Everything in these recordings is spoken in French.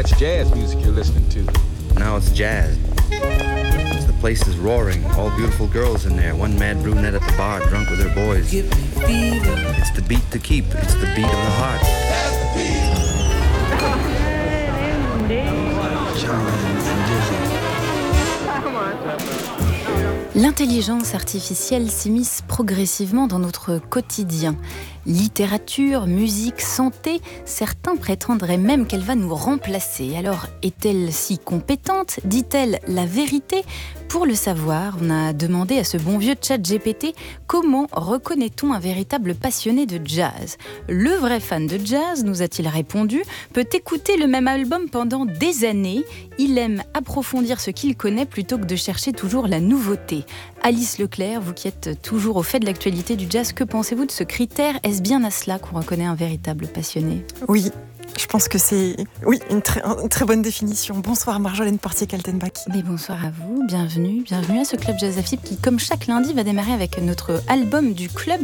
That's jazz music you're listening to. Now it's jazz. The place is roaring. All beautiful girls in there. One mad brunette at the bar, drunk with her boys. It's the beat to keep. It's the beat of the heart. L'intelligence artificielle s'immisce progressivement dans notre quotidien. Littérature, musique, santé, certains prétendraient même qu'elle va nous remplacer. Alors, est-elle si compétente ? Dit-elle la vérité ? Pour le savoir, on a demandé à ce bon vieux ChatGPT comment reconnaît-on un véritable passionné de jazz ? Le vrai fan de jazz, nous a-t-il répondu, peut écouter le même album pendant des années. Il aime approfondir ce qu'il connaît plutôt que de chercher toujours la nouveauté. Alice Leclerc, vous qui êtes toujours au fait de l'actualité du jazz, que pensez-vous de ce critère ? Est-ce bien à cela qu'on reconnaît un véritable passionné ? Oui. Je pense que c'est une très bonne définition. Bonsoir Marjolaine Portier-Kaltenbach. Mais bonsoir à vous, bienvenue à ce Club Jazz AFIP qui, comme chaque lundi, va démarrer avec notre album du club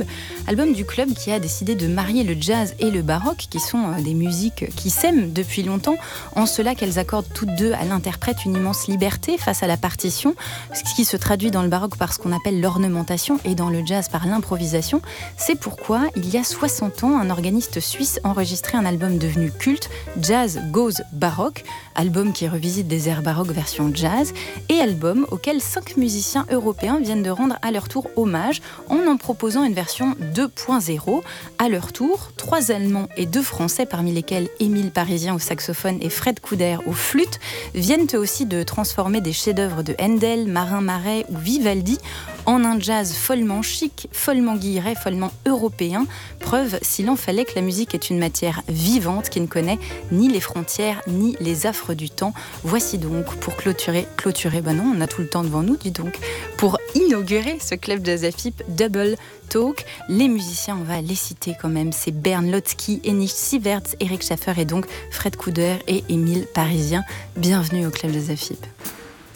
qui a décidé de marier le jazz et le baroque, qui sont des musiques qui s'aiment depuis longtemps, en cela qu'elles accordent toutes deux à l'interprète une immense liberté face à la partition, ce qui se traduit dans le baroque par ce qu'on appelle l'ornementation et dans le jazz par l'improvisation. C'est pourquoi, il y a 60 ans, un organiste suisse enregistrait un album devenu culte, Jazz Goes Baroque, album qui revisite des airs baroques version jazz, et album auquel 5 musiciens européens viennent de rendre à leur tour hommage en proposant une version 2.0. À leur tour, 3 Allemands et 2 Français, parmi lesquels Émile Parisien au saxophone et Fred Couder aux flûtes, viennent eux aussi de transformer des chefs-d'œuvre de Handel, Marin Marais ou Vivaldi en un jazz follement chic, follement guilleret, follement européen. Preuve, s'il en fallait, que la musique est une matière vivante qui ne connaît ni les frontières ni les affres du temps. Voici donc, pour clôturer, non, on a tout le temps devant nous, dis donc, pour inaugurer ce Club Jazz AFIP Double Talk. Les musiciens, on va les citer quand même, c'est Bernd Lotzky, Henning Sieverts, Eric Schaffer et donc Fred Couder et Émile Parisien. Bienvenue au Club Jazz AFIP.